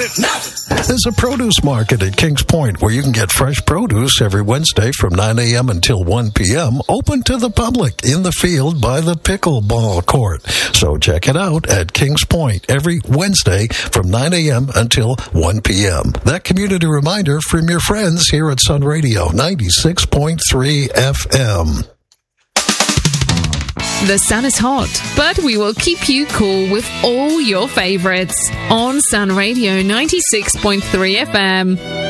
it? Nothing. There's a produce market at Kings Point where you can get fresh produce every Wednesday from 9 a.m. until 1 p.m. open to the public in the field by the pickleball court. So check it out at Kings Point every Wednesday from 9 a.m. until 1 p.m. That community reminder from your friends here at Sun Radio 96.3 FM. The sun is hot, but we will keep you cool with all your favorites on Sun Radio 96.3 FM.